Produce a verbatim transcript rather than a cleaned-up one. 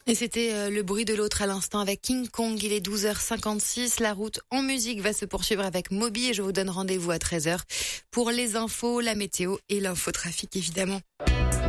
Et c'était euh, le bruit de l'autre à l'instant avec King Kong. Il est douze heures cinquante-six. La route en musique va se poursuivre avec Moby et je vous donne rendez-vous à treize heures pour les infos, la météo et l'infotrafic évidemment.